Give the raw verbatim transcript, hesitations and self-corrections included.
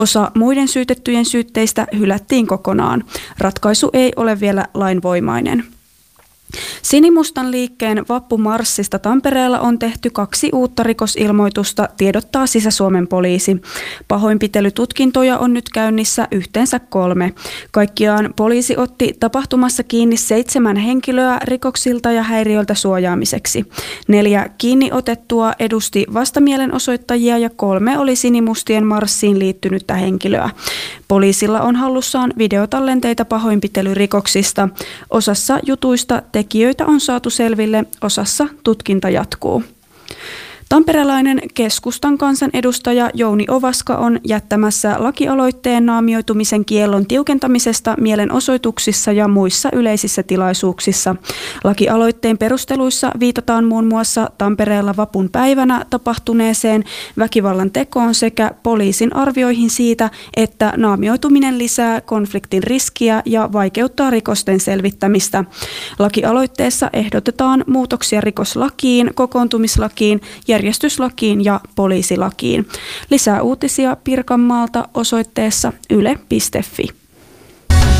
Osa muiden syytettyjen syytteistä hylättiin kokonaan. Ratkaisu ei ole vielä lainvoimainen. Sinimustan liikkeen vappumarssista Tampereella on tehty kaksi uutta rikosilmoitusta, tiedottaa Sisä-Suomen poliisi. Pahoinpitelytutkintoja on nyt käynnissä yhteensä kolme. Kaikkiaan poliisi otti tapahtumassa kiinni seitsemän henkilöä rikoksilta ja häiriöltä suojaamiseksi. Neljä kiinni otettua edusti vastamielenosoittajia ja kolme oli sinimustien marssiin liittynyttä henkilöä. Poliisilla on hallussaan videotallenteita pahoinpitelyrikoksista. Osassa jutuista tekijöitä on saatu selville, osassa tutkinta jatkuu. Tamperelainen keskustan kansanedustaja Jouni Ovaska on jättämässä lakialoitteen naamioitumisen kiellon tiukentamisesta mielenosoituksissa ja muissa yleisissä tilaisuuksissa. Lakialoitteen perusteluissa viitataan muun muassa Tampereella vapun päivänä tapahtuneeseen väkivallan tekoon sekä poliisin arvioihin siitä, että naamioituminen lisää konfliktin riskiä ja vaikeuttaa rikosten selvittämistä. Lakialoitteessa ehdotetaan muutoksia rikoslakiin, kokoontumislakiin, järjestyslakiin ja poliisilakiin. Lisää uutisia Pirkanmaalta osoitteessa yle piste fi.